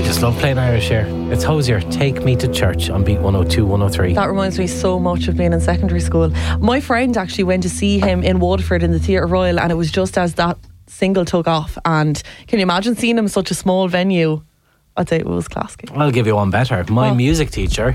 just love playing Irish here. It's Hosier, Take Me to Church on Beat 102, 103. That reminds me so much of being in secondary school. My friend actually went to see him in Waterford in the Theatre Royal, and it was just as that single took off. And can you imagine seeing him in such a small venue? I'd say it was class. I'll give you one better. My music teacher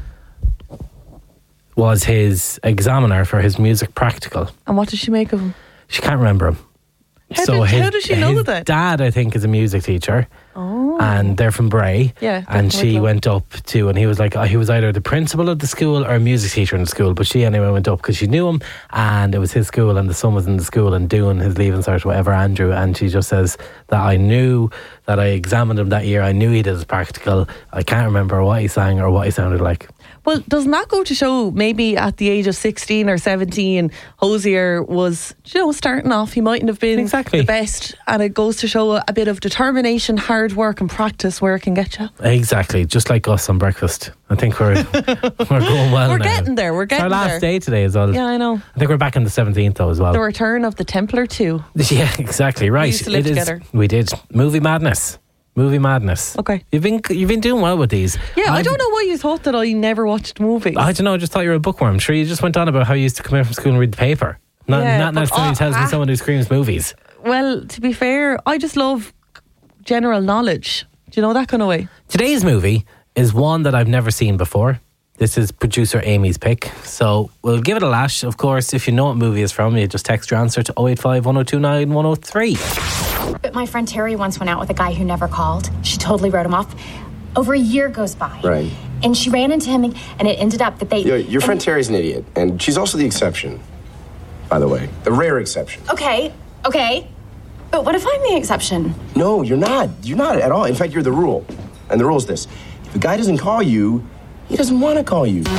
was his examiner for his music practical. And what did she make of him? She can't remember him. How does she know that? His dad, I think, is a music teacher. Oh. And they're from Bray. Yeah. And she went up to, and he was like, he was either the principal of the school or a music teacher in the school. But she anyway went up because she knew him, and it was his school, and the son was in the school and doing his leaving cert, whatever, Andrew. And she just says that I knew that I examined him that year. I knew he did his practical. I can't remember what he sang or what he sounded like. Well, doesn't that go to show maybe at the age of 16 or 17, Hosier was, starting off, he mightn't have been the best. And it goes to show a bit of determination, hard work and practice where it can get you. Exactly, just like us on breakfast. I think we're going well We're now. getting there, we're getting there. It's our last day today as well. Yeah, I know. I think we're back on the 17th though as well. The return of the Templar 2. Yeah, exactly, right. We used to live together. We did. Movie madness. Okay. You've been doing well with these. Yeah, I don't know why you thought that I never watched movies. I don't know, I just thought you were a bookworm. Sure, you just went on about how you used to come in from school and read the paper. Not necessarily tells me someone who screams movies. Well, to be fair, I just love general knowledge. Do you know that kind of way? Today's movie is one that I've never seen before. This is producer Amy's pick. So we'll give it a lash. Of course, if you know what movie it's from, you just text your answer to 085 1029 103. But my friend Terry once went out with a guy who never called. She totally wrote him off. Over a year goes by. Right. And she ran into him, and it ended up that they... Your friend Terry's an idiot, and she's also the exception, by the way. The rare exception. Okay. But what if I'm the exception? No, you're not. You're not at all. In fact, you're the rule. And the rule is this. If a guy doesn't call you, he doesn't want to call you.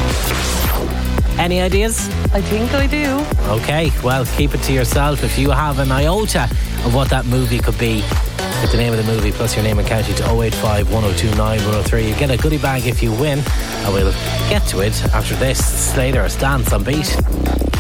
Any ideas? I think I do. Okay, well, keep it to yourself. If you have an iota of what that movie could be, with the name of the movie plus your name and county to 085 1029 103. You get a goodie bag if you win, and we'll get to it after this. Slater's Dance on Beat.